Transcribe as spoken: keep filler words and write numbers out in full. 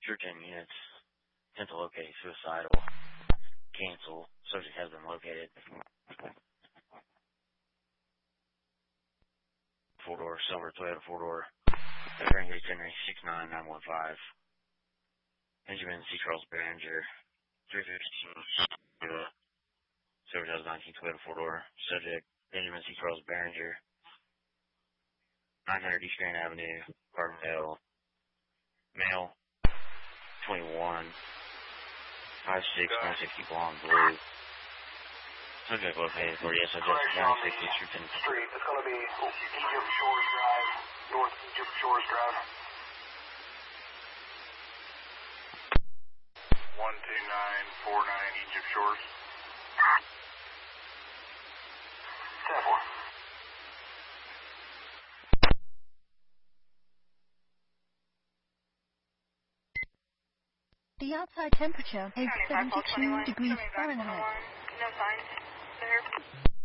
True ten units. Attempt to locate suicidal. Cancel. Subject has been located. Four-door, silver Toyota four-door. Bearing Gate Henry six nine nine one five. Benjamin C. Charles Behringer. three fifty-two. Silver two thousand nineteen Toyota four-door. Subject Benjamin C. Charles Behringer. nine hundred East Grand Avenue. Carbondale. Male. twenty-one. five six, nine sixty blonde blue. Subject located for yes, subject one sixty Street. Street. It's going to be Egypt Shores Drive, North Egypt Shores Drive. one two nine four nine Egypt Shores. ten four. The outside temperature is seventy-two degrees Fahrenheit. No signs there.